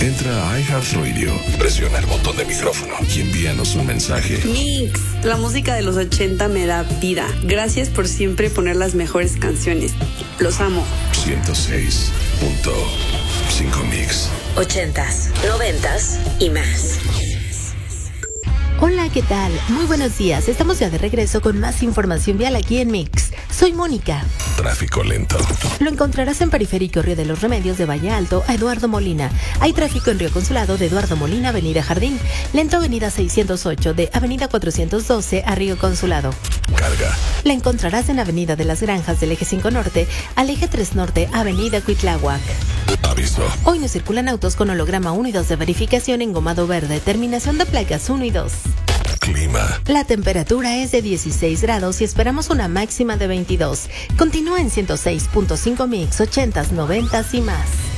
Entra a iHeartRadio, presiona el botón de micrófono y envíanos un mensaje. Mix, la música de los 80 me da vida. Gracias por siempre poner las mejores canciones. Los amo. 106.5 Mix. 80s, 90s y más. Hola, ¿qué tal? Muy buenos días. Estamos ya de regreso con más información vial aquí en Mix. Soy Mónica. Tráfico lento. Lo encontrarás en Periférico Río de los Remedios de Valle Alto a Eduardo Molina. Hay tráfico en Río Consulado de Eduardo Molina, Avenida Jardín. Lento Avenida 608 de Avenida 412 a Río Consulado. Carga. La encontrarás en Avenida de las Granjas del Eje 5 Norte al Eje 3 Norte, Avenida Cuitláhuac. Aviso. Hoy no circulan autos con holograma 1 y 2 de verificación en gomado verde, terminación de placas 1 y 2. Clima. La temperatura es de 16 grados y esperamos una máxima de 22. Continúa en 106.5 Mix, 80s, 90s y más.